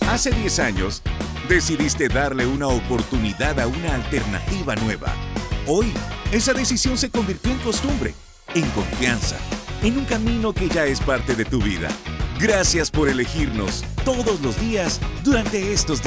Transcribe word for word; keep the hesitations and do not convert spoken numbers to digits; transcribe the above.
Hace diez años, decidiste darle una oportunidad a una alternativa nueva. Hoy, esa decisión se convirtió en costumbre, en confianza, en un camino que ya es parte de tu vida. Gracias por elegirnos todos los días durante estos días.